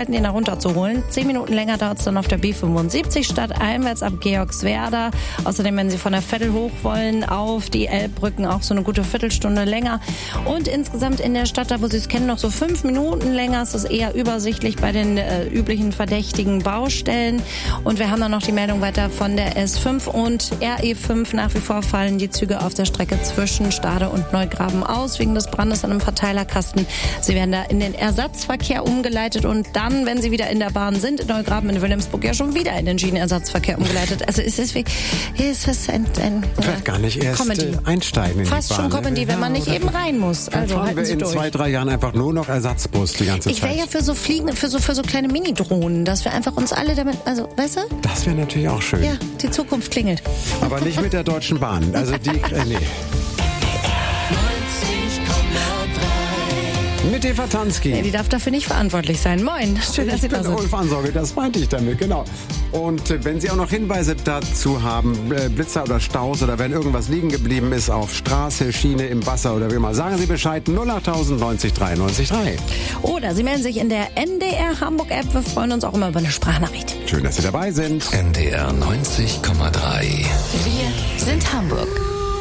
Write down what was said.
einschalten, den da runterzuholen. 10 Minuten länger dauert es dann auf der B75 stadteinwärts ab Georgswerda. Außerdem, wenn Sie von der Veddel hoch wollen, auf die Elbbrücken auch so eine gute Viertelstunde länger. Und insgesamt in der Stadt, da wo Sie es kennen, noch so 5 Minuten länger. Es ist eher übersichtlich bei den üblichen verdächtigen Baustellen. Und wir haben dann noch die Meldung weiter von der S5 und RE5. Nach wie vor fallen die Züge auf der Strecke zwischen Stade und Neugraben aus, wegen des Brandes an einem Verteilerkasten. Sie werden da in den Ersatzverkehr umgeleitet und dann, wenn Sie wieder in der Bahn sind, in Neugraben in Wilhelmsburg ja schon wieder in den Schienenersatzverkehr umgeleitet. Also ist es ein vielleicht gar nicht erst Comedy. Einsteigen in Fast die Bahn. Schon Comedy, wenn man nicht eben rein muss. Also fahren wir in 2-3 Jahren einfach nur noch Ersatzbus die ganze Zeit. Ich wäre ja für so Fliegen, für so kleine Mini-Drohnen, dass wir einfach uns alle damit, also, weißt du? Das wäre natürlich auch schön. Ja, die Zukunft klingelt. Aber nicht mit der Deutschen Bahn. Also die, nee. Mit Eva Tansky. Ja, die darf dafür nicht verantwortlich sein. Moin, schön, dass Sie da sind. Ulf Ansorge, das meinte ich damit, genau. Und wenn Sie auch noch Hinweise dazu haben, Blitzer oder Staus oder wenn irgendwas liegen geblieben ist auf Straße, Schiene, im Wasser oder wie immer, sagen Sie Bescheid 08000 90 93 3. Oder Sie melden sich in der NDR Hamburg App. Wir freuen uns auch immer über eine Sprachnachricht. Schön, dass Sie dabei sind. NDR 90,3. Wir sind Hamburg.